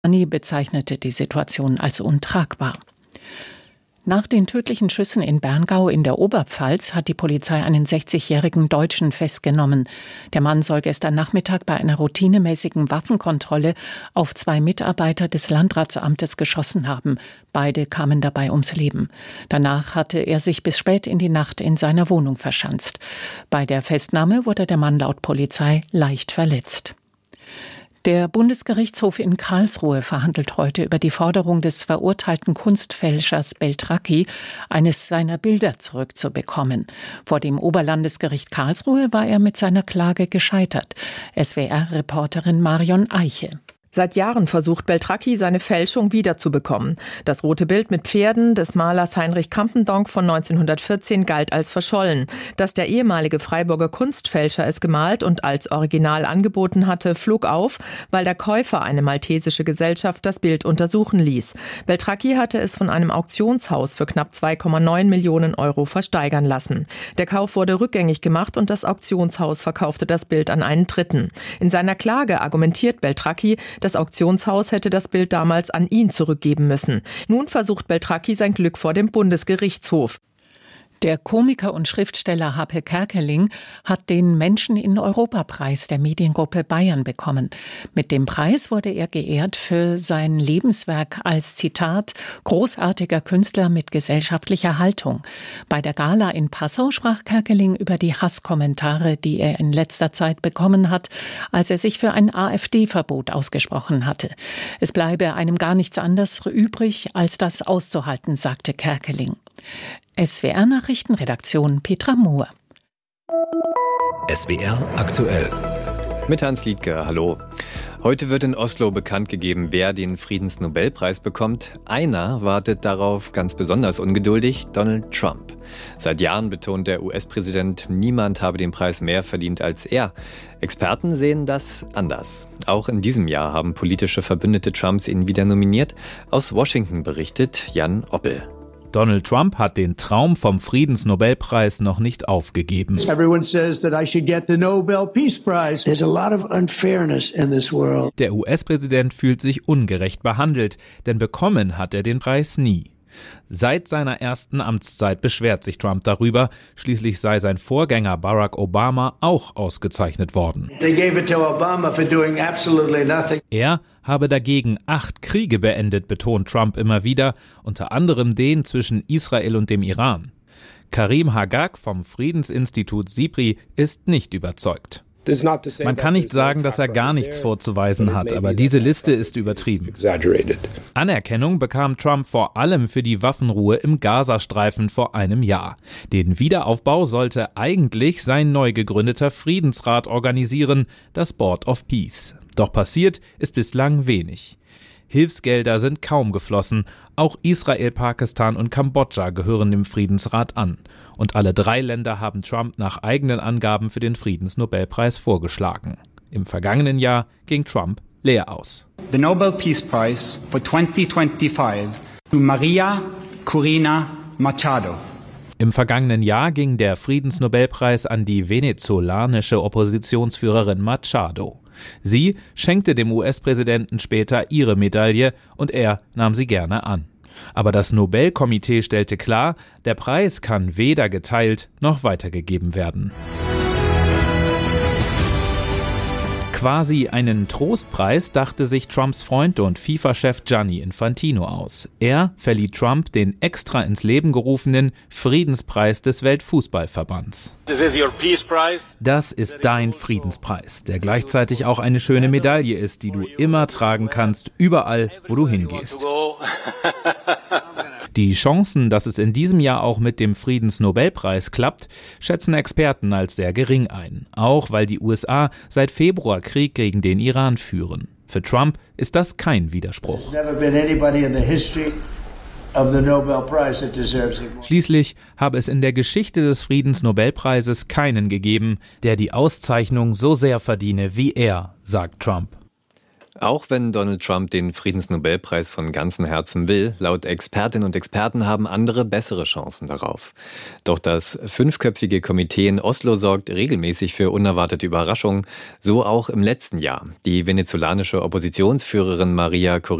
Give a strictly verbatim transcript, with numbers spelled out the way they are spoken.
Anni bezeichnete die Situation als untragbar. Nach den tödlichen Schüssen in Berngau in der Oberpfalz hat die Polizei einen sechzigjährigen Deutschen festgenommen. Der Mann soll gestern Nachmittag bei einer routinemäßigen Waffenkontrolle auf zwei Mitarbeiter des Landratsamtes geschossen haben. Beide kamen dabei ums Leben. Danach hatte er sich bis spät in die Nacht in seiner Wohnung verschanzt. Bei der Festnahme wurde der Mann laut Polizei leicht verletzt. Der Bundesgerichtshof in Karlsruhe verhandelt heute über die Forderung des verurteilten Kunstfälschers Beltracchi, eines seiner Bilder zurückzubekommen. Vor dem Oberlandesgericht Karlsruhe war er mit seiner Klage gescheitert. S W R-Reporterin Marion Eiche. Seit Jahren versucht Beltracchi, seine Fälschung wiederzubekommen. Das rote Bild mit Pferden des Malers Heinrich Campendonck von neunzehnhundertvierzehn galt als verschollen. Dass der ehemalige Freiburger Kunstfälscher es gemalt und als Original angeboten hatte, flog auf, weil der Käufer, eine maltesische Gesellschaft, das Bild untersuchen ließ. Beltracchi hatte es von einem Auktionshaus für knapp zwei Komma neun Millionen Euro versteigern lassen. Der Kauf wurde rückgängig gemacht und das Auktionshaus verkaufte das Bild an einen Dritten. In seiner Klage argumentiert Beltracchi, das Auktionshaus hätte das Bild damals an ihn zurückgeben müssen. Nun versucht Beltracchi sein Glück vor dem Bundesgerichtshof. Der Komiker und Schriftsteller Happe Kerkeling hat den Menschen-in-Europa-Preis der Mediengruppe Bayern bekommen. Mit dem Preis wurde er geehrt für sein Lebenswerk als, Zitat, großartiger Künstler mit gesellschaftlicher Haltung. Bei der Gala in Passau sprach Kerkeling über die Hasskommentare, die er in letzter Zeit bekommen hat, als er sich für ein AfD-Verbot ausgesprochen hatte. Es bleibe einem gar nichts anderes übrig, als das auszuhalten, sagte Kerkeling. S W R-Nachrichtenredaktion Petra Mohr. S W R aktuell. Mit Hans Liedke, hallo. Heute wird in Oslo bekannt gegeben, wer den Friedensnobelpreis bekommt. Einer wartet darauf ganz besonders ungeduldig, Donald Trump. Seit Jahren betont der U S-Präsident, niemand habe den Preis mehr verdient als er. Experten sehen das anders. Auch in diesem Jahr haben politische Verbündete Trumps ihn wieder nominiert. Aus Washington berichtet Jan Oppel. Donald Trump hat den Traum vom Friedensnobelpreis noch nicht aufgegeben. Everyone says that I should get the Nobel Peace Prize. There's a lot of unfairness in this world. Der U S-Präsident fühlt sich ungerecht behandelt, denn bekommen hat er den Preis nie. Seit seiner ersten Amtszeit beschwert sich Trump darüber. Schließlich sei sein Vorgänger Barack Obama auch ausgezeichnet worden. They gave it to Obama for doing absolutely nothing. Er habe dagegen acht Kriege beendet, betont Trump immer wieder, unter anderem den zwischen Israel und dem Iran. Karim Hagag vom Friedensinstitut SIPRI ist nicht überzeugt. Man kann nicht sagen, dass er gar nichts vorzuweisen hat, aber diese Liste ist übertrieben. Anerkennung bekam Trump vor allem für die Waffenruhe im Gazastreifen vor einem Jahr. Den Wiederaufbau sollte eigentlich sein neu gegründeter Friedensrat organisieren, das Board of Peace. Doch passiert ist bislang wenig. Hilfsgelder sind kaum geflossen. Auch Israel, Pakistan und Kambodscha gehören dem Friedensrat an. Und alle drei Länder haben Trump nach eigenen Angaben für den Friedensnobelpreis vorgeschlagen. Im vergangenen Jahr ging Trump leer aus. The Nobel Peace Prize for twenty twenty-five to Maria Corina Machado. Im vergangenen Jahr ging der Friedensnobelpreis an die venezolanische Oppositionsführerin Machado. Sie schenkte dem U S-Präsidenten später ihre Medaille und er nahm sie gerne an. Aber das Nobelkomitee stellte klar, der Preis kann weder geteilt noch weitergegeben werden. Quasi einen Trostpreis dachte sich Trumps Freund und FIFA-Chef Gianni Infantino aus. Er verlieh Trump den extra ins Leben gerufenen Friedenspreis des Weltfußballverbands. Das ist dein Friedenspreis, der gleichzeitig auch eine schöne Medaille ist, die du immer tragen kannst, überall, wo du hingehst. Die Chancen, dass es in diesem Jahr auch mit dem Friedensnobelpreis klappt, schätzen Experten als sehr gering ein. Auch weil die U S A seit Februar Krieg gegen den Iran führen. Für Trump ist das kein Widerspruch. Schließlich habe es in der Geschichte des Friedensnobelpreises keinen gegeben, der die Auszeichnung so sehr verdiene wie er, sagt Trump. Auch wenn Donald Trump den Friedensnobelpreis von ganzem Herzen will, laut Expertinnen und Experten haben andere bessere Chancen darauf. Doch das fünfköpfige Komitee in Oslo sorgt regelmäßig für unerwartete Überraschungen, so auch im letzten Jahr. Die venezolanische Oppositionsführerin Maria Corina